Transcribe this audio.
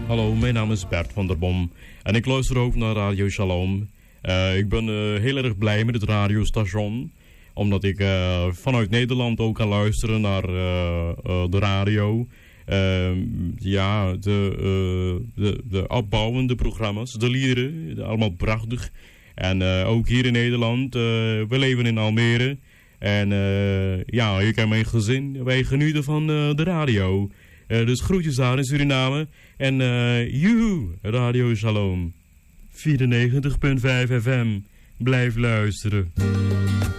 Hallo, mijn naam is Bert van der Bom en ik luister ook naar Radio Shalom. Ik ben heel erg blij met het radiostation, omdat ik vanuit Nederland ook kan luisteren naar de radio. De opbouwende programma's, de liederen, allemaal prachtig. En ook hier in Nederland, we leven in Almere. En ik en mijn gezin, wij genieten van de radio. Dus groetjes daar in Suriname. En joehoe, Radio Shalom. 94.5 FM. Blijf luisteren.